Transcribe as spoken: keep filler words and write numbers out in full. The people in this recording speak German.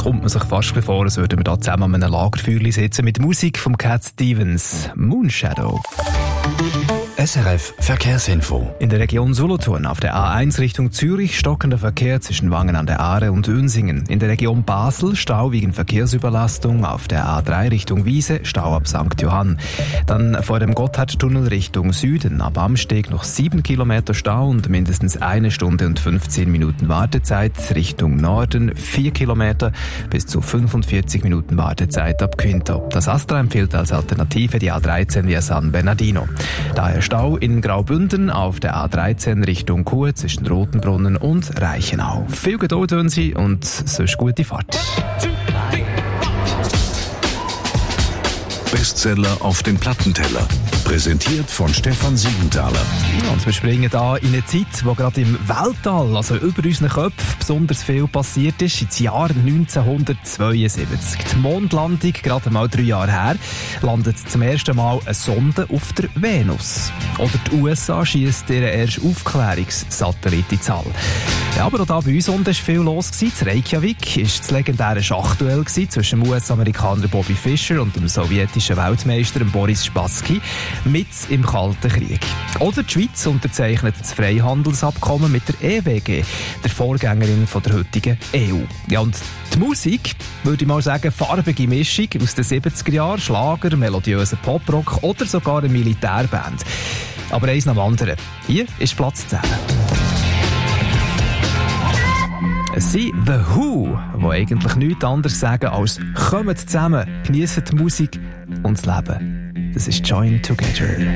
kommt man sich fast vor, als würden wir da zusammen an einem Lagerfeuer sitzen mit Musik von Cat Stevens, Moonshadow. S R F Verkehrsinfo. In der Region Solothurn auf der A eins Richtung Zürich stockender Verkehr zwischen Wangen an der Aare und Unsingen. In der Region Basel Stau wegen Verkehrsüberlastung auf der A drei Richtung Wiese, Stau ab Sankt Johann. Dann vor dem Gotthardtunnel Richtung Süden ab Amsteg noch sieben Kilometer Stau und mindestens eine Stunde und fünfzehn Minuten Wartezeit. Richtung Norden vier Kilometer bis zu fünfundvierzig Minuten Wartezeit ab Quinto. Das Astra empfiehlt als Alternative die A dreizehn via San Bernardino. Daher Stau in Graubünden auf der A dreizehn Richtung Chur zwischen Rotenbrunnen und Reichenau. Viel Geduld wünschen Sie und sonst gute Fahrt. Bestseller auf dem Plattenteller. Präsentiert von Stefan Siegenthaler. Ja, und wir springen da in eine Zeit, wo gerade im Weltall, also über unseren Köpfen, besonders viel passiert ist. Ins Jahr neunzehnhundertzweiundsiebzig. Die Mondlandung, gerade mal drei Jahre her, landet zum ersten Mal eine Sonde auf der Venus. Oder die U S A schießt ihren ersten Aufklärungssatellit ins All. Ja, aber auch da bei uns unten war viel los. In Reykjavik war das legendäre Schachduell zwischen dem U S-Amerikaner Bobby Fischer und dem sowjetischen Weltmeister Boris Spassky mit im Kalten Krieg. Oder die Schweiz unterzeichnet das Freihandelsabkommen mit der E W G, der Vorgängerin von der heutigen E U. Ja, und die Musik, würde ich mal sagen, farbige Mischung aus den siebziger Jahren, Schlager, melodiöser Poprock oder sogar eine Militärband. Aber eins nach dem anderen. Hier ist Platz zehn. Es sind The Who, die eigentlich nichts anderes sagen als «Kommt zusammen, genießt die Musik und das Leben». Das ist «Join Together».